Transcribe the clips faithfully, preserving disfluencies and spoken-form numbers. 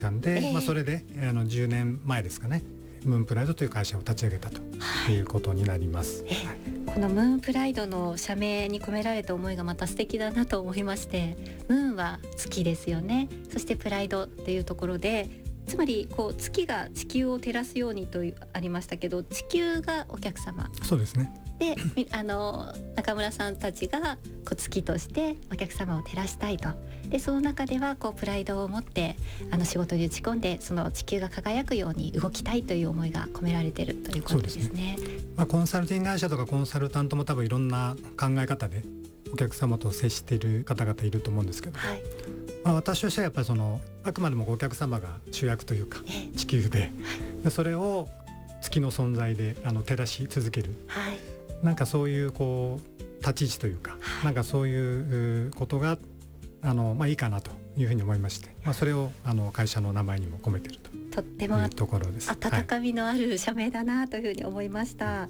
なんで、 えーまあ、それであのじゅうねんまえですかね、ムーンプライドという会社を立ち上げたということになります、 えー、このムーンプライドの社名に込められた思いがまた素敵だなと思いまして、ムーンは月ですよね。そしてプライドっていうところで、つまりこう月が地球を照らすようにというありましたけど、地球がお客様そうですね。 で、あの中村さんたちがこう月としてお客様を照らしたいと。でその中ではこうプライドを持ってあの仕事に打ち込んで、その地球が輝くように動きたいという思いが込められているということですね。 そうですね。まあ、コンサルティング会社とかコンサルタントも多分いろんな考え方でお客様と接している方々いると思うんですけど、 はい、 まあ、私としてはやっぱりそのあくまでもお客様が主役というか地球で、でそれを月の存在であの照らし続ける、 はい、 なんかそういうこう立ち位置というか、 はい、 なんかそういうことがあの、まあ、いいかなというふうに思いまして、まあ、それをあの会社の名前にも込めているととってもいうところです。 温かみのある社名だなというふうに思いました、はい、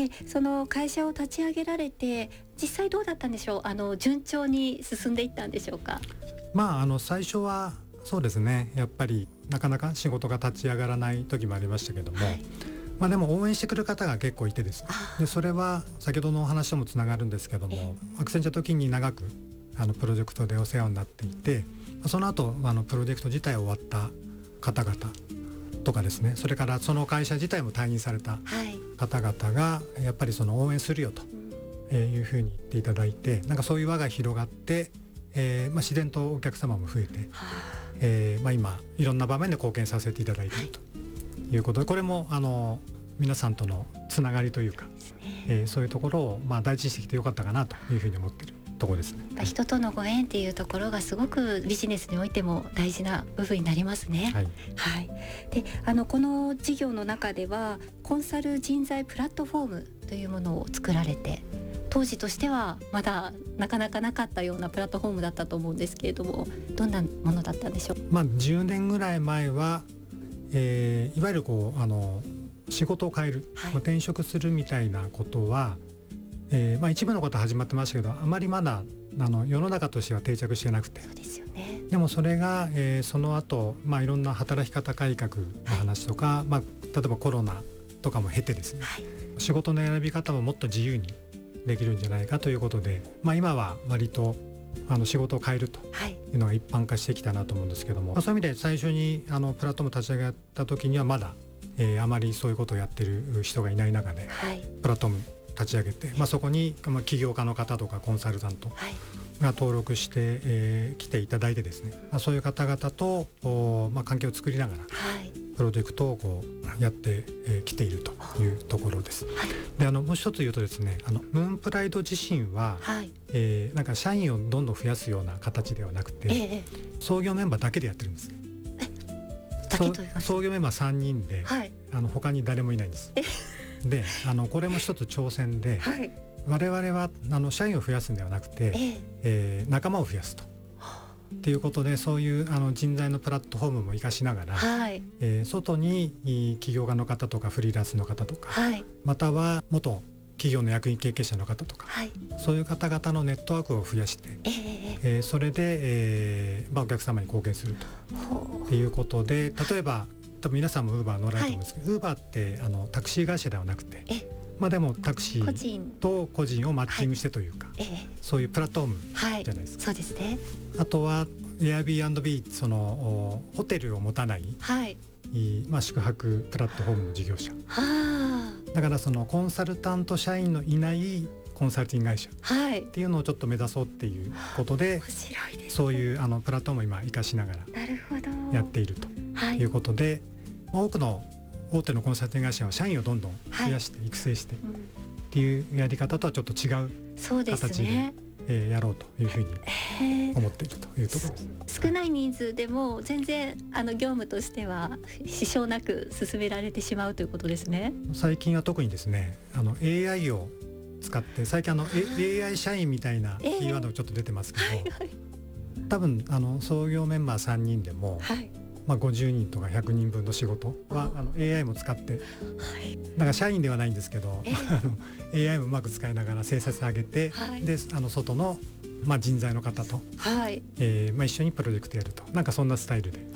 でその会社を立ち上げられて実際どうだったんでしょう。あの順調に進んでいったんでしょうか。 まあ、あの最初はそうですね、やっぱりなかなか仕事が立ち上がらない時もありましたけども、はい、まあ、でも応援してくる方が結構いてですね、でそれは先ほどのお話ともつながるんですけども、アクセンチャー時に長くあのプロジェクトでお世話になっていて、その後あのプロジェクト自体終わった方々とかですね、それからその会社自体も退任された方々がやっぱりその応援するよというふうに言っていただいて、なんかそういう輪が広がって、えーまあ、自然とお客様も増えて、えーまあ、今いろんな場面で貢献させていただいているということで、これもあの皆さんとのつながりというか、えー、そういうところをまあ大事にしてきてよかったかなというふうに思っているところですね。 人とのご縁っていうところがすごくビジネスにおいても大事な部分になりますね。はい、はい、であのこの事業の中ではコンサル人材プラットフォームというものを作られて、当時としてはまだなかなかなかったようなプラットフォームだったと思うんですけれども、どんなものだったんでしょう。 まあ、じゅうねんぐらい前は、えー、いわゆるこうあの仕事を変える、はい、転職するみたいなことは、えーまあ、一部のことは始まってましたけど、あまりまだあの世の中としては定着してなくて、 そうですよね。 でもそれが、えー、その後、まあいろんな働き方改革の話とか、はい、まあ、例えばコロナとかも経てですね、はい、仕事の選び方ももっと自由にできるんじゃないかということで、まあ、今は割とあの仕事を変えるというのが一般化してきたなと思うんですけども、はい、まあ、そういう意味で最初にあのプラットフォーム立ち上げた時にはまだ、えー、あまりそういうことをやってる人がいない中で、はい、プラットフォーム立ち上げて、まあ、そこに、まあ、起業家の方とかコンサルタントが登録して、えー、来ていただいてですね、まあ、そういう方々と、まあ、関係を作りながら、はい、プロジェクトをこうやってき、えー、ているというところです。はい、であのもう一つ言うとですね、あのムーンプライド自身は、はい、えー、なんか社員をどんどん増やすような形ではなくて、ええ、創業メンバーだけでやってるんです。創業メンバーさんにんで、はい、あの他に誰もいないんです。であのこれも一つ挑戦で、はい、我々はあの社員を増やすんではなくて、ええー、仲間を増やすとっていうことで、そういうあの人材のプラットフォームも生かしながら、はい、えー、外に起業家の方とかフリーランスの方とか、はい、または元企業の役員経験者の方とか、はい、そういう方々のネットワークを増やして、えーえー、それで、えーまあ、お客様に貢献するということで、例えば多分皆さんもウーバー乗られると思うんですけど、ウーバーってあのタクシー会社ではなくて、まあ、でもタクシーと個人をマッチングしてというか、はい、そういうプラットフォームじゃないですか。 はい、そうですね。あとは Airbnb、 そのホテルを持たない、はい、まあ、宿泊プラットフォームの事業者、はだからそのコンサルタント社員のいないコンサルティング会社っていうのをちょっと目指そうっていうことで、面白いですね、そういうあのプラットフォームを今活かしながらやっているということで、はい、多くの大手のコンサルティング会社は社員をどんどん増やして育成してっていうやり方とはちょっと違う形で、えー、やろうというふうに思っているというところです。 少ない人数でも全然あの業務としては支障なく進められてしまうということですね。 最近は特にですね、あの エーアイ を使って最近あの エーアイ 社員みたいなキーワードがちょっと出てますけど、えーはいはい、多分あの創業メンバーさんにんでも、はい、まあ、ごじゅうにんとかひゃくにんぶんの仕事はあの エーアイ も使って、はい、なんか社員ではないんですけど、えー、エーアイ もうまく使いながら精査上げて、はい、であの外の、まあ、人材の方と、はい、えーまあ、一緒にプロジェクトやると、なんかそんなスタイルで